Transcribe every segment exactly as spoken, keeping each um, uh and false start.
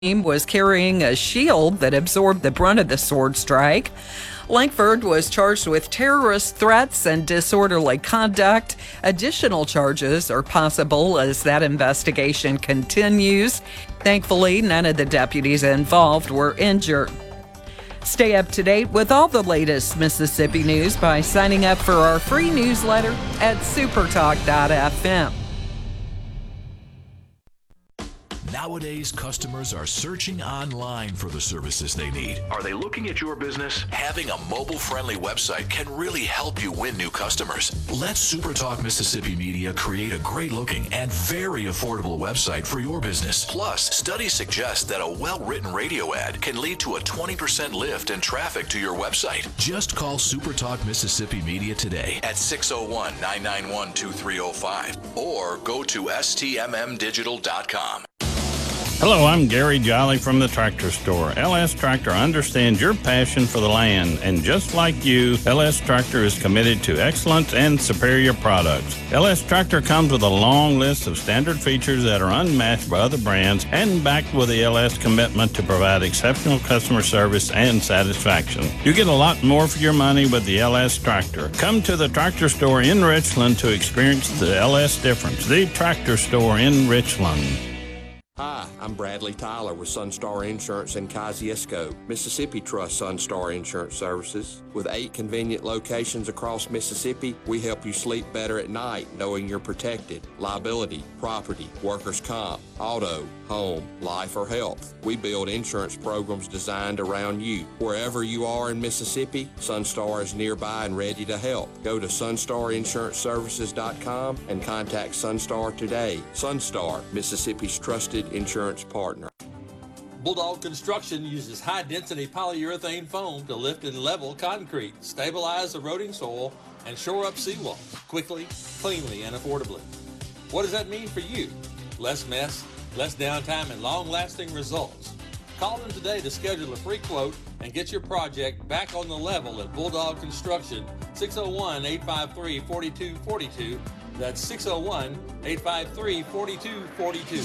team was carrying a shield that absorbed the brunt of the sword strike. Langford was charged with terrorist threats and disorderly conduct. Additional charges are possible as that investigation continues. Thankfully, none of the deputies involved were injured. Stay up to date with all the latest Mississippi news by signing up for our free newsletter at supertalk dot f m. Nowadays, customers are searching online for the services they need. Are they looking at your business? Having a mobile-friendly website can really help you win new customers. Let SuperTalk Mississippi Media create a great-looking and very affordable website for your business. Plus, studies suggest that a well-written radio ad can lead to a twenty percent lift in traffic to your website. Just call SuperTalk Mississippi Media today at six oh one, nine nine one, two three oh five or go to S T M M digital dot com. Hello, I'm Gary Jolly from the Tractor Store. L S Tractor understands your passion for the land, and just like you, L S Tractor is committed to excellence and superior products. L S Tractor comes with a long list of standard features that are unmatched by other brands and backed with the L S commitment to provide exceptional customer service and satisfaction. You get a lot more for your money with the L S Tractor. Come to the Tractor Store in Richland to experience the L S difference. The Tractor Store in Richland. Hi, I'm Bradley Tyler with Sunstar Insurance in Kosciuszko. Mississippi trusts Sunstar Insurance Services. With eight convenient locations across Mississippi, we help you sleep better at night knowing you're protected. Liability, property, workers' comp, auto, home, life, or health. We build insurance programs designed around you. Wherever you are in Mississippi, Sunstar is nearby and ready to help. Go to sunstar insurance services dot com and contact Sunstar today. Sunstar, Mississippi's trusted insurance partner. Bulldog Construction uses high-density polyurethane foam to lift and level concrete, stabilize eroding soil, and shore up seawalls quickly, cleanly, and affordably. What does that mean for you? Less mess, less downtime, and long-lasting results. Call them today to schedule a free quote and get your project back on the level at Bulldog Construction, six oh one, eight five three, four two four two. That's six oh one, eight five three, four two four two.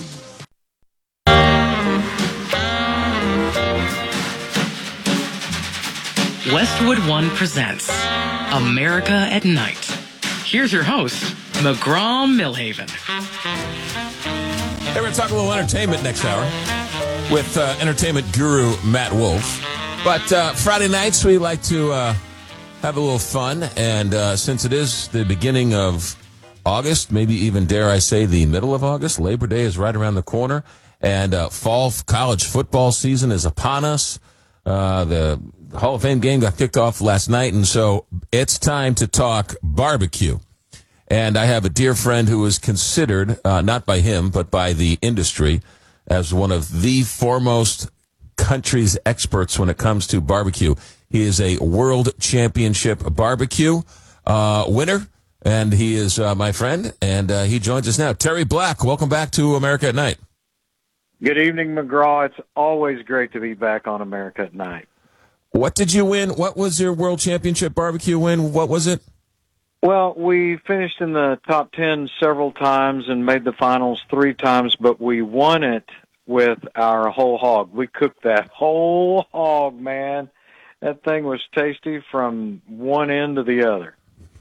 Westwood One presents America at Night. Here's your host, McGraw Millhaven. Hey, we're going to talk a little entertainment next hour with uh, entertainment guru Matt Wolf. But uh, Friday nights, we like to uh, have a little fun. And uh, since it is the beginning of August, maybe even dare I say the middle of August, Labor Day is right around the corner. And uh, fall college football season is upon us. Uh, the Hall of Fame game got kicked off last night, and so it's time to talk barbecue. And I have a dear friend who is considered, uh, not by him, but by the industry, as one of the foremost country's experts when it comes to barbecue. He is a world championship barbecue uh, winner, and he is uh, my friend, and uh, he joins us now. Terry Black, welcome back to America at Night. Good evening, McGraw. It's always great to be back on America at Night. What did you win? What was your world championship barbecue win? What was it? Well, we finished in the top ten several times and made the finals three times, but we won it with our whole hog. We cooked that whole hog, man. That thing was tasty from one end to the other.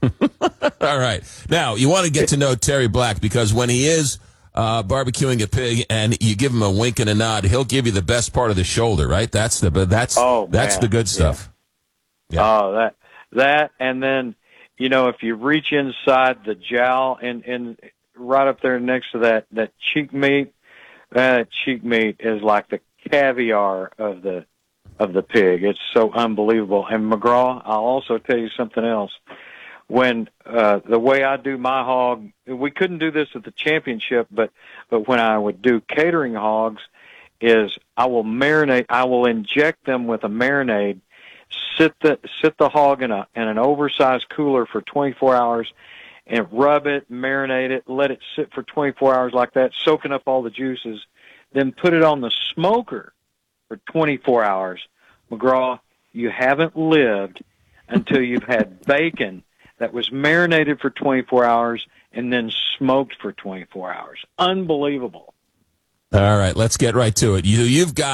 All right. Now, you want to get to know Terry Black because when he is Uh, barbecuing a pig, and you give him a wink and a nod, he'll give you the best part of the shoulder, right? That's the that's oh, that's man. the good stuff. Yeah. yeah. Oh, that that, and then you know if you reach inside the jowl and and right up there next to that that cheek meat, that cheek meat is like the caviar of the of the pig. It's so unbelievable. And McGraw, I'll also tell you something else. When uh, the way I do my hog, we couldn't do this at the championship, but but when I would do catering hogs, is I will marinate, I will inject them with a marinade, sit the sit the hog in a in an oversized cooler for twenty-four hours, and rub it, marinate it, let it sit for twenty-four hours like that, soaking up all the juices, then put it on the smoker for twenty-four hours. McGraw, you haven't lived until you've had bacon that was marinated for twenty-four hours and then smoked for twenty-four hours. Unbelievable. All right, let's get right to it. You, you've got